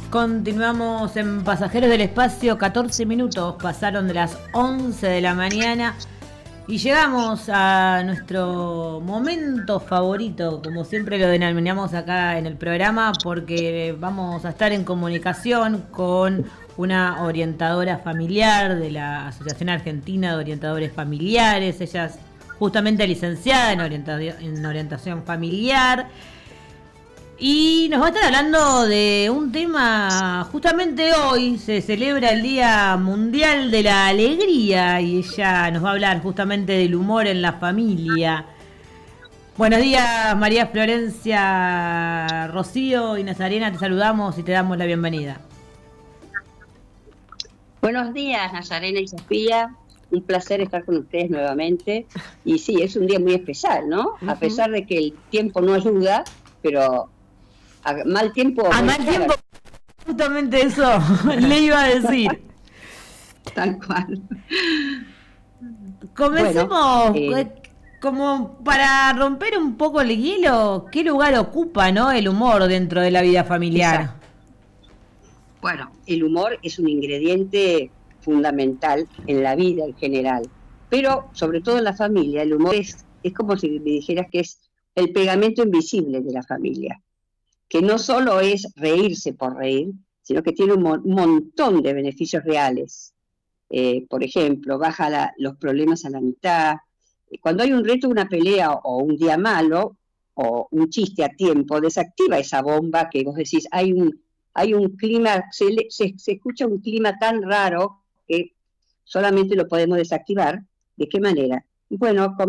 Continuamos en Pasajeros del Espacio, 14 minutos pasaron de las 11 de la mañana y llegamos a nuestro momento favorito, como siempre lo denominamos acá en el programa, porque vamos a estar en comunicación con una orientadora familiar de la Asociación Argentina de Orientadores Familiares. Ella es justamente licenciada en orientación familiar. Y nos va a estar hablando de un tema, justamente hoy se celebra el Día Mundial de la Alegría y ella nos va a hablar justamente del humor en la familia. Buenos días, María Florencia, Rocío y Nazarena, te saludamos y te damos la bienvenida. Buenos días, Nazarena y Sofía. Un placer estar con ustedes nuevamente. Y sí, es un día muy especial, ¿no? A pesar de que el tiempo no ayuda, pero a mal tiempo... A mal tiempo, justamente eso le iba a decir. Tal cual. Comencemos, como para romper un poco el hielo, ¿qué lugar ocupa, no, el humor dentro de la vida familiar? Exacto. Bueno, el humor es un ingrediente fundamental en la vida en general, pero sobre todo en la familia. El humor es como si me dijeras que es el pegamento invisible de la familia, que no solo es reírse por reír, sino que tiene un montón de beneficios reales. Por ejemplo, baja los problemas a la mitad. Cuando hay un reto, una pelea o un día malo, o un chiste a tiempo, desactiva esa bomba que vos decís, hay un clima, se escucha un clima tan raro que solamente lo podemos desactivar. ¿De qué manera? Bueno,